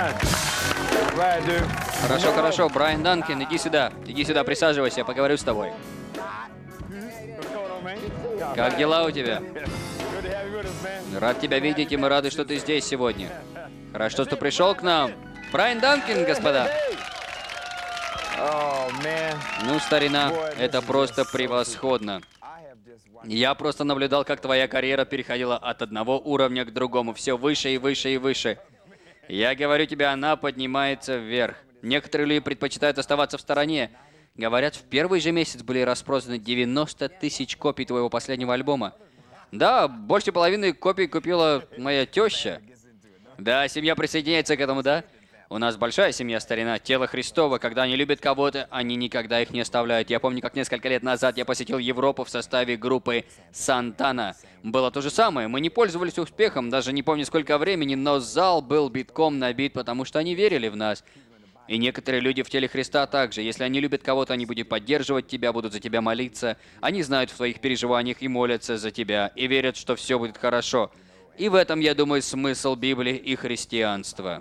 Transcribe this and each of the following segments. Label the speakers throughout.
Speaker 1: Хорошо, хорошо. Брайан Данкин, иди сюда. Иди сюда, присаживайся, я поговорю с тобой. Как дела у тебя? Рад тебя видеть, и мы рады, что ты здесь сегодня. Хорошо, что пришел к нам. Брайан Данкин, господа. Ну, старина, это просто превосходно. Я просто наблюдал, как твоя карьера переходила от одного уровня к другому, все выше и выше и выше. Я говорю тебе, она поднимается вверх. Некоторые люди предпочитают оставаться в стороне. Говорят, в первый же месяц были распроданы 90 тысяч копий твоего последнего альбома. Да, больше половины копий купила моя теща. Да, семья присоединяется к этому, да? У нас большая семья, старина, тело Христово. Когда они любят кого-то, они никогда их не оставляют. Я помню, как несколько лет назад я посетил Европу в составе группы Сантана. Было то же самое. Мы не пользовались успехом, даже не помню сколько времени, но зал был битком набит, потому что они верили в нас. И некоторые люди в теле Христа также. Если они любят кого-то, они будут поддерживать тебя, будут за тебя молиться. Они знают в твоих переживаниях и молятся за тебя, и верят, что все будет хорошо. И в этом, я думаю, смысл Библии и христианства.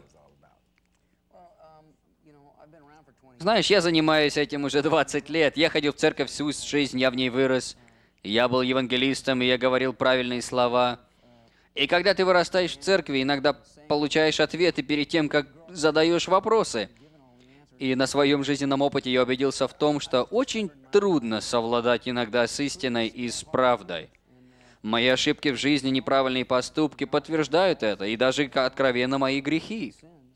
Speaker 1: Знаешь, я занимаюсь этим уже 20 лет. Я ходил в церковь всю жизнь, я в ней вырос. Я был евангелистом, и я говорил правильные слова. И когда ты вырастаешь в церкви, иногда получаешь ответы перед тем, как задаешь вопросы. И на своем жизненном опыте я убедился в том, что очень трудно совладать иногда с истиной и с правдой. Мои ошибки в жизни, неправильные поступки подтверждают это, и даже откровенно мои грехи.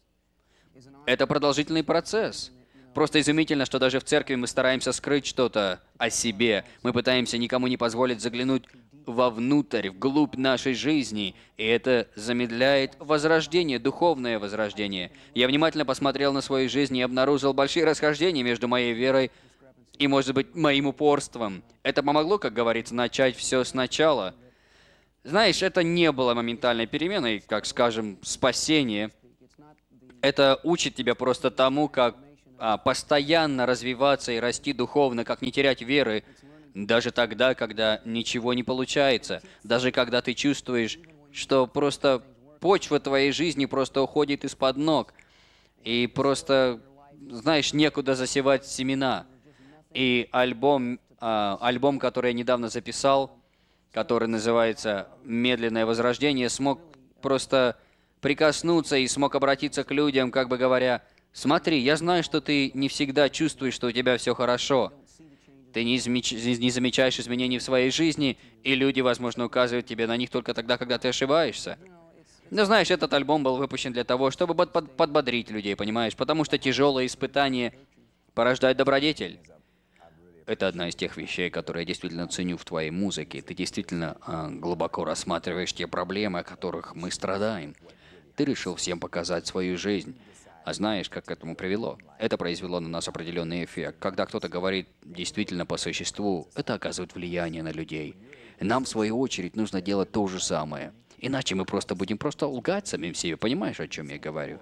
Speaker 1: Это продолжительный процесс. Просто изумительно, что даже в церкви мы стараемся скрыть что-то о себе. Мы пытаемся никому не позволить заглянуть вовнутрь, вглубь нашей жизни. И это замедляет возрождение, духовное возрождение. Я внимательно посмотрел на свою жизнь и обнаружил большие расхождения между моей верой и, может быть, моим упорством. Это помогло, как говорится, начать все сначала. Знаешь, это не было моментальной переменой, как, скажем, спасение. Это учит тебя просто тому, как постоянно развиваться и расти духовно, как не терять веры, даже тогда, когда ничего не получается, даже когда ты чувствуешь, что просто почва твоей жизни просто уходит из-под ног, и просто, знаешь, некуда засевать семена. И альбом, который я недавно записал, который называется «Медленное возрождение», смог просто прикоснуться и смог обратиться к людям, как бы говоря: «Смотри, я знаю, что ты не всегда чувствуешь, что у тебя все хорошо. Ты не замечаешь изменений в своей жизни, и люди, возможно, указывают тебе на них только тогда, когда ты ошибаешься». Но знаешь, этот альбом был выпущен для того, чтобы подбодрить людей, понимаешь? Потому что тяжелые испытания порождают добродетель. Это одна из тех вещей, которые я действительно ценю в твоей музыке. Ты действительно глубоко рассматриваешь те проблемы, о которых мы страдаем. Ты решил всем показать свою жизнь. А знаешь, как к этому привело? Это произвело на нас определенный эффект. Когда кто-то говорит действительно по существу, это оказывает влияние на людей. Нам, в свою очередь, нужно делать то же самое. Иначе мы просто будем лгать самим себе. Понимаешь, о чем я говорю?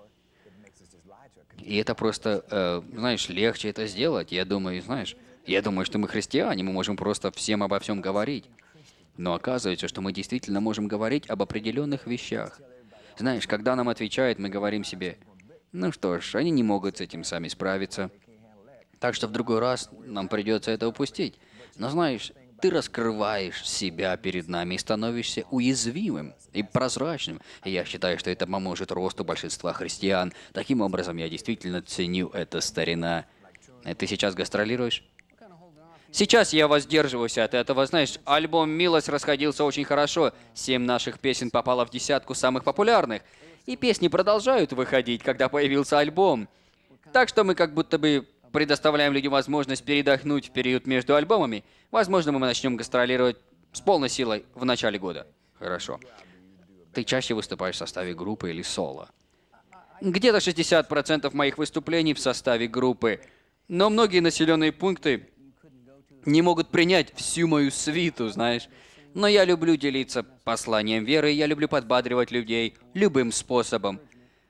Speaker 1: И это просто, знаешь, легче это сделать. Я думаю, что мы христиане, мы можем просто всем обо всем говорить. Но оказывается, что мы действительно можем говорить об определенных вещах. Знаешь, когда нам отвечают, мы говорим себе: ну что ж, они не могут с этим сами справиться. Так что в другой раз нам придется это упустить. Но знаешь, ты раскрываешь себя перед нами и становишься уязвимым и прозрачным. И я считаю, что это поможет росту большинства христиан. Таким образом, я действительно ценю это, старина. Ты сейчас гастролируешь? Сейчас я воздерживаюсь от этого. Знаешь, альбом «Милость» расходился очень хорошо. 7 наших песен попало в десятку самых популярных. И песни продолжают выходить, когда появился альбом. Так что мы как будто бы предоставляем людям возможность передохнуть в период между альбомами. Возможно, мы начнем гастролировать с полной силой в начале года. Хорошо. Ты чаще выступаешь в составе группы или соло? Где-то 60% моих выступлений в составе группы. Но многие населенные пункты не могут принять всю мою свиту, знаешь. Но я люблю делиться посланием веры, я люблю подбадривать людей любым способом.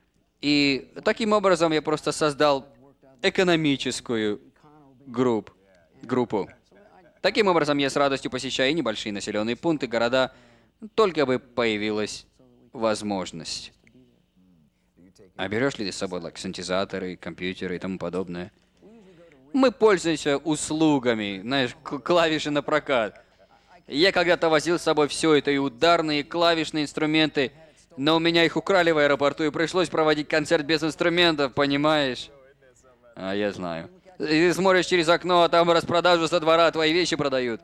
Speaker 1: И таким образом я просто создал экономическую группу. Таким образом я с радостью посещаю и небольшие населенные пункты, города, только бы появилась возможность. А берешь ли ты с собой синтезаторы, компьютеры и тому подобное? Мы пользуемся услугами, знаешь, клавиши на прокат. Я когда-то возил с собой все это, и ударные, и клавишные инструменты, но у меня их украли в аэропорту, и пришлось проводить концерт без инструментов, понимаешь? А я знаю. И ты смотришь через окно, а там распродажу со двора твои вещи продают.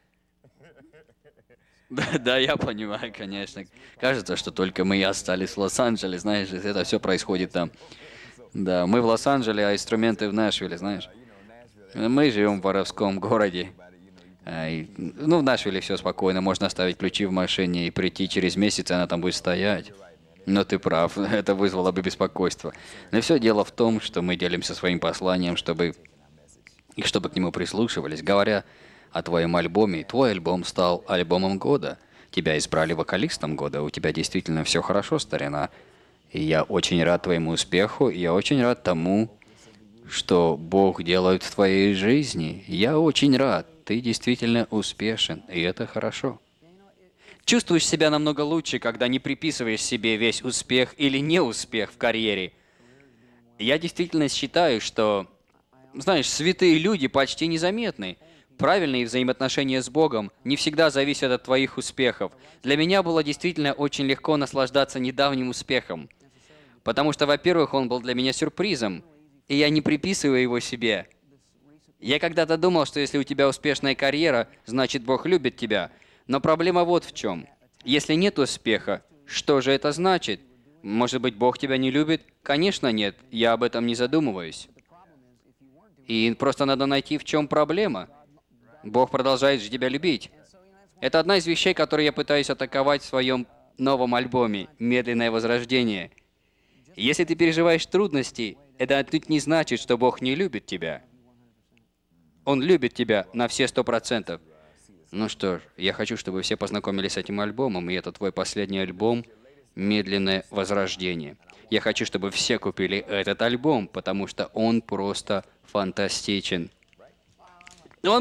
Speaker 1: Да, да, я понимаю, конечно. Кажется, что только мы и остались в Лос-Анджелесе, знаешь, это все происходит там. Да, мы в Лос-Анджелесе, а инструменты в Нэшвилле, знаешь. Мы живем в воровском городе. Ну, в Нашвилле все спокойно, можно оставить ключи в машине и прийти через месяц, и она там будет стоять. Но ты прав, это вызвало бы беспокойство. Но все дело в том, что мы делимся своим посланием, чтобы к нему прислушивались, говоря о твоем альбоме. Твой альбом стал альбомом года. Тебя избрали вокалистом года. У тебя действительно все хорошо, старина. И я очень рад твоему успеху, и я очень рад тому, что Бог делает в твоей жизни. Я очень рад. Ты действительно успешен, и это хорошо. Чувствуешь себя намного лучше, когда не приписываешь себе весь успех или неуспех в карьере. Я действительно считаю, что, знаешь, святые люди почти незаметны. Правильные взаимоотношения с Богом не всегда зависят от твоих успехов. Для меня было действительно очень легко наслаждаться недавним успехом. Потому что, во-первых, он был для меня сюрпризом, и я не приписываю его себе. Я когда-то думал, что если у тебя успешная карьера, значит Бог любит тебя. Но проблема вот в чем. Если нет успеха, что же это значит? Может быть, Бог тебя не любит? Конечно, нет. Я об этом не задумываюсь. И просто надо найти, в чем проблема. Бог продолжает же тебя любить. Это одна из вещей, которые я пытаюсь атаковать в своем новом альбоме «Медленное возрождение». Если ты переживаешь трудности, это отнюдь не значит, что Бог не любит тебя. Он любит тебя на все 100%. Ну что ж, я хочу, чтобы все познакомились с этим альбомом, и это твой последний альбом «Медленное возрождение». Я хочу, чтобы все купили этот альбом, потому что он просто фантастичен.